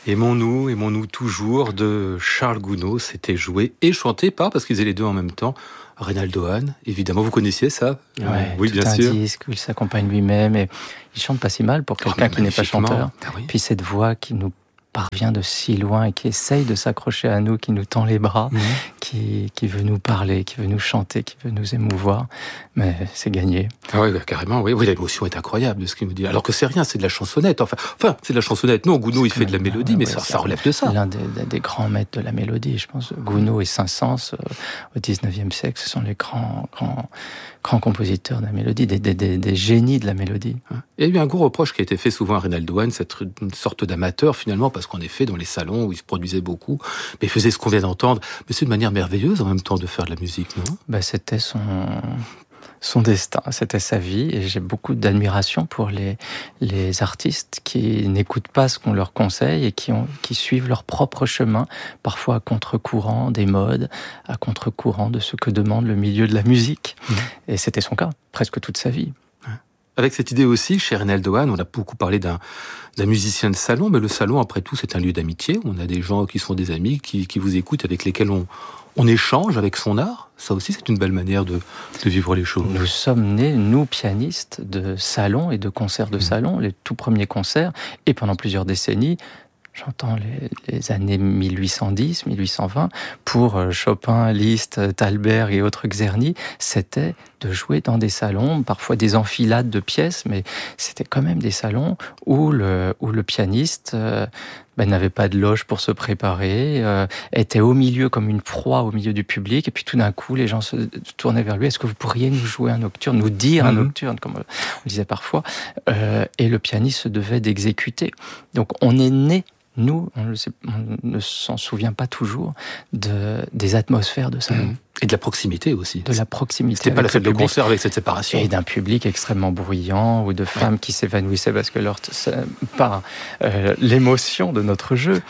Aimons-nous toujours de Charles Gounod. C'était joué et chanté par, parce qu'ils faisaient les deux en même temps, Reynaldo Hahn. Évidemment, vous connaissiez ça? Oui, bien un sûr. disque où il s'accompagne lui-même et il chante pas si mal pour quelqu'un qui n'est pas chanteur. Oui. Puis cette voix qui nous parvient de si loin et qui essaye de s'accrocher à nous, qui nous tend les bras, qui veut nous parler, qui veut nous chanter, qui veut nous émouvoir. Mais c'est gagné. Ah oui, carrément, oui, l'émotion est incroyable de ce qu'il nous dit. Alors que c'est rien, c'est de la chansonnette. Enfin, c'est de la chansonnette. Non, Gounod, il fait de la mélodie, mais ça relève de ça. L'un des grands maîtres de la mélodie, je pense. Gounod et Saint-Saëns, au XIXe siècle, ce sont les grands compositeurs de la mélodie, des génies de la mélodie. Il y a eu un gros reproche qui a été fait souvent à Reynaldo Hahn, une sorte d'amateur finalement, parce qu'en effet, dans les salons où il se produisait beaucoup, mais il faisait ce qu'on vient d'entendre. Mais c'est une manière merveilleuse en même temps de faire de la musique, non? C'était son destin, c'était sa vie, et j'ai beaucoup d'admiration pour les artistes qui n'écoutent pas ce qu'on leur conseille et qui suivent leur propre chemin, parfois à contre-courant des modes, à contre-courant de ce que demande le milieu de la musique. Et c'était son cas, presque toute sa vie. Avec cette idée aussi, chez Reynaldo Hahn, on a beaucoup parlé d'un musicien de salon, mais le salon, après tout, c'est un lieu d'amitié. On a des gens qui sont des amis, qui vous écoutent, avec lesquels on échange avec son art. Ça aussi, c'est une belle manière de vivre les choses. Nous sommes nés, nous, pianistes, de salons et de concerts de salon, les tout premiers concerts, et pendant plusieurs décennies, j'entends les années 1810, 1820, pour Chopin, Liszt, Thalberg et autres Czerny, c'était de jouer dans des salons, parfois des enfilades de pièces, mais c'était quand même des salons où le pianiste n'avait pas de loge pour se préparer, était au milieu comme une proie au milieu du public, et puis tout d'un coup, les gens se tournaient vers lui. Est-ce que vous pourriez nous jouer un nocturne, nous dire un nocturne, comme on disait parfois, et le pianiste se devait d'exécuter. Donc on est né, nous, on ne s'en souvient pas toujours, des atmosphères de salon. Et de la proximité aussi. De la proximité. C'était pas la fête de concert avec cette séparation. Et d'un public extrêmement bruyant, ou de femmes qui s'évanouissaient parce que par l'émotion de notre jeu,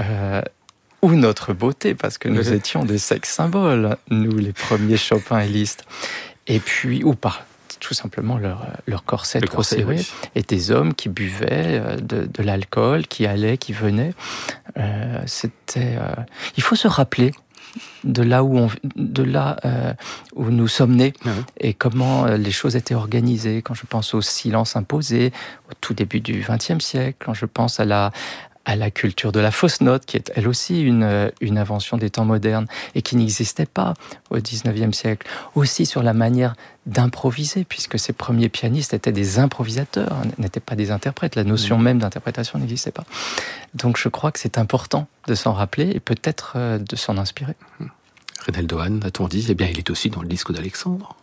ou notre beauté, parce que nous étions des sex symboles, nous, les premiers Chopin et Liszt. Et puis, ou pas. Tout simplement leur corset trop serré, et des hommes qui buvaient de l'alcool, qui allaient, qui venaient. Il faut se rappeler de là où nous sommes nés, et comment les choses étaient organisées. Quand je pense au silence imposé au tout début du XXe siècle, quand je pense à la culture de la fausse note, qui est elle aussi une invention des temps modernes et qui n'existait pas au XIXe siècle. Aussi sur la manière d'improviser, puisque ces premiers pianistes étaient des improvisateurs, n'étaient pas des interprètes. La notion même d'interprétation n'existait pas. Donc je crois que c'est important de s'en rappeler et peut-être de s'en inspirer. Reynaldo Hahn, a-t-on dit, il est aussi dans le disque d'Alexandre.